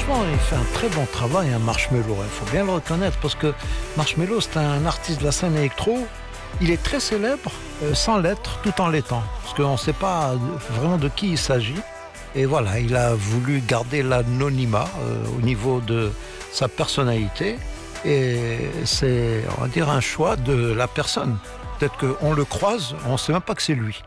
franchement, il fait un très bon travail, un Marshmello. Il faut bien le reconnaître parce que Marshmello, c'est un artiste de la scène électro. Il est très célèbre sans l'être, tout en l'étant. Parce qu'on ne sait pas vraiment de qui il s'agit. Et voilà, il a voulu garder l'anonymat au niveau de sa personnalité. Et c'est, on va dire, un choix de la personne. Peut-être qu'on le croise, on ne sait même pas que c'est lui.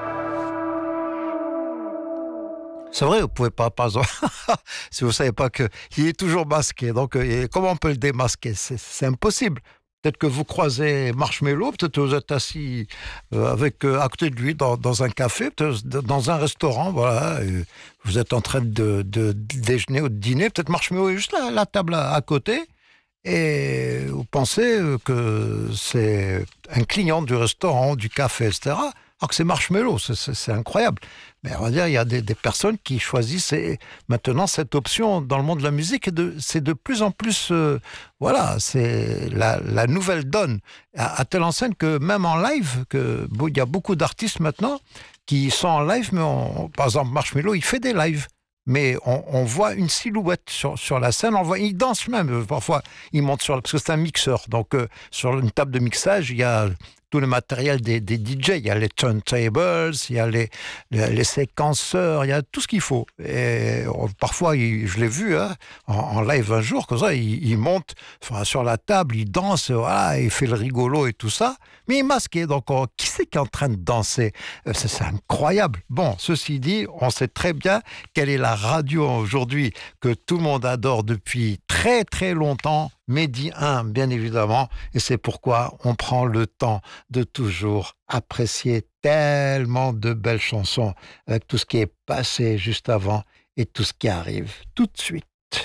C'est vrai, vous pouvez pas si vous savez pas qu'il est toujours masqué. Donc, comment on peut le démasquer? C'est impossible. Peut-être que vous croisez Marshmello, peut-être que vous êtes assis à côté de lui dans un café, peut-être dans un restaurant, voilà. Vous êtes en train de déjeuner ou de dîner, peut-être Marshmello est juste là, à la table à côté, et vous pensez que c'est un client du restaurant, du café, etc., alors que c'est Marshmello, c'est incroyable. Mais on va dire, il y a des personnes qui choisissent maintenant cette option dans le monde de la musique, et c'est de plus en plus, voilà, c'est la nouvelle donne, à telle enseigne que même en live, il y a beaucoup d'artistes maintenant qui sont en live, mais par exemple Marshmello, il fait des lives. Mais on voit une silhouette sur la scène, il danse même, parfois il monte parce que c'est un mixeur, donc sur une table de mixage, il y a tout le matériel des DJ, il y a les turntables, il y a les séquenceurs, il y a tout ce qu'il faut. Et parfois, je l'ai vu en live un jour, comme ça, il monte sur la table, il danse, voilà, il fait le rigolo et tout ça, mais il est masqué, donc qui c'est qui est en train de danser? C'est incroyable. Bon, ceci dit, on sait très bien quelle est la radio aujourd'hui que tout le monde adore depuis très très longtemps, Mehdi 1, bien évidemment, et c'est pourquoi on prend le temps de toujours apprécier tellement de belles chansons avec tout ce qui est passé juste avant et tout ce qui arrive tout de suite.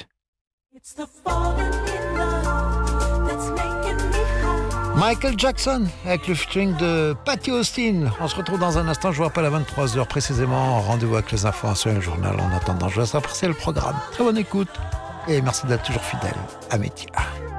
Michael Jackson avec le featuring de Patty Austin. On se retrouve dans un instant, je vous rappelle à 23h précisément, rendez-vous avec les informations et le journal. En attendant, je vous laisse apprécier le programme. Très bonne écoute et merci d'être toujours fidèle à Média.